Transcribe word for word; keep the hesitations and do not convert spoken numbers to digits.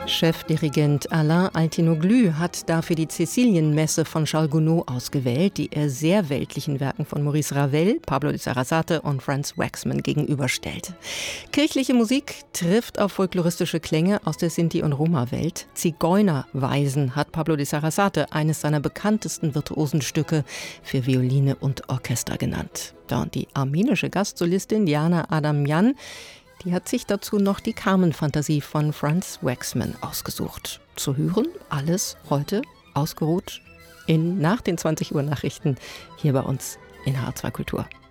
Chefdirigent Alain Altinoglu hat dafür die Cäcilienmesse von Charles Gounod ausgewählt, die er sehr weltlichen Werken von Maurice Ravel, Pablo de Sarasate und Franz Waxman gegenüberstellt. Kirchliche Musik trifft auf folkloristische Klänge aus der Sinti- und Roma-Welt. Zigeunerweisen hat Pablo de Sarasate eines seiner bekanntesten virtuosen Stücke für Violine und Orchester genannt. Da und die armenische Gastsolistin Diana Adamyan, die hat sich dazu noch die Carmen-Fantasie von Franz Waxman ausgesucht. Zu hören, alles heute ausgeruht in nach den zwanzig Uhr Nachrichten hier bei uns in H R zwei Kultur.